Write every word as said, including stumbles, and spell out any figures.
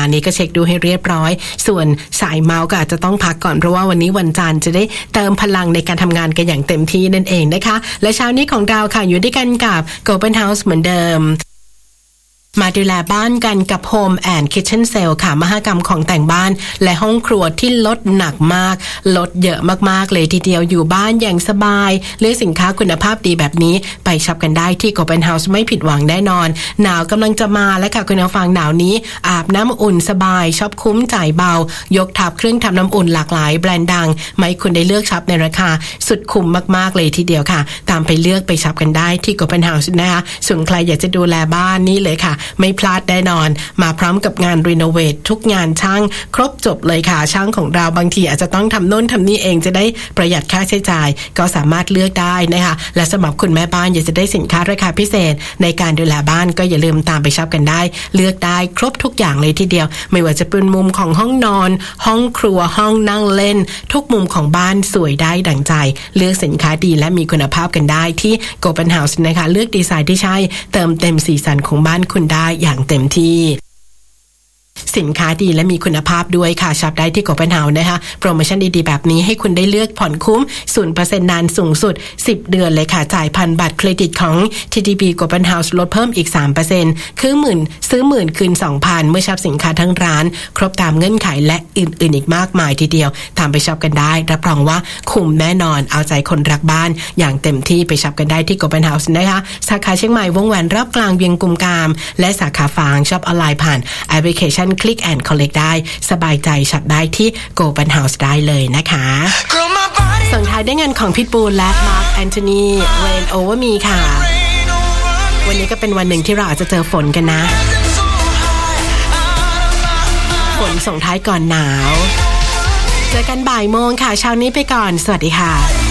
นี้ก็เช็คดูให้เรียบร้อยส่วนสายเมาส์ก็อาจจะต้องพักก่อนเพราะว่าวันนี้วันจันทร์จะได้เติมพลังในการทำงานกันอย่างเต็มที่นั่นเองนะคะและเช้านี้ของเราค่ะอยู่ด้วยกันกับ Golden House เหมือนเดิมมาดูแลบ้านกันกับ Home and Kitchen Sale ค่ะมหกรรมของแต่งบ้านและห้องครัวที่ลดหนักมากลดเยอะมากๆเลยทีเดียวอยู่บ้านอย่างสบายเลือกสินค้าคุณภาพดีแบบนี้ไปช็อปกันได้ที่ Golden House ไม่ผิดหวังแน่นอนหนาวกำลังจะมาแล้วค่ะคุณผู้ฟังหนาวนี้อาบน้ำอุ่นสบายช็อปคุ้มจ่ายเบายกทับเครื่องทำน้ำอุ่นหลากหลายแบรนด์ดังไม่คุณได้เลือกช็อปในราคาสุดคุ้มมากๆเลยทีเดียวค่ะตามไปเลือกไปช็อปกันได้ที่ Golden House นะคะส่วนใครอยากจะดูแลบ้านนี่เลยค่ะไม่พลาดแน่นอนมาพร้อมกับงานรีโนเวททุกงานช่างครบจบเลยค่ะช่างของเราบางทีอาจจะต้องทำโน่นทำนี่เองจะได้ประหยัดค่าใช้จ่ายก็สามารถเลือกได้นะคะและสำหรับคุณแม่บ้านอยากจะได้สินค้าราคาพิเศษในการดูแลบ้านก็อย่าลืมตามไปช็อปกันได้เลือกได้ครบทุกอย่างเลยทีเดียวไม่ว่าจะเป็นมุมของห้องนอนห้องครัวห้องนั่งเล่นทุกมุมของบ้านสวยได้ดั่งใจเลือกสินค้าดีและมีคุณภาพกันได้ที่ Golden House นะคะเลือกดีไซน์ที่ใช่เติมเต็มสีสันของบ้านคุณได้อย่างเต็มที่สินค้าดีและมีคุณภาพด้วยค่ะช็อปได้ที่ Golden House นะคะโปรโมชั่นดีๆแบบนี้ให้คุณได้เลือกผ่อนคุ้ม ศูนย์เปอร์เซ็นต์ นานสูงสุดสิบเดือนเลยค่ะจ่ายผ่านบัตรเครดิตของ ที ดี บี Golden House ลดเพิ่มอีก สามเปอร์เซ็นต์ คือหมื่นซื้อหมื่นคืน สองพัน เมื่อช็อปสินค้าทั้งร้านครบตามเงื่อนไขและอื่นๆอีกมากมายทีเดียวตามไปช็อปกันได้รับรองว่าคุ้มแน่นอนเอาใจคนรักบ้านอย่างเต็มที่ไปช็อปกันได้ที่ Golden House นะคะสาขาเชียงใหม่วงแหวนรอบกลางเวียงกุมกามและสาขาฝางช็อปออนไลน์ผ่านแอปพลิเคชัน Click and Collect ได้สบายใจช็อปได้ที่ Golden House ได้เลยนะคะส่งท้ายด้วยงานของพิทบูลและมาร์คแอนโทนี Rain Over Me ค่ะวันนี้ก็เป็นวันหนึ่งที่เราอาจจะเจอฝนกันนะฝนส่งท้ายก่อนหนาวเจอกันบ่ายโมงค่ะเช้านี้ไปก่อนสวัสดีค่ะ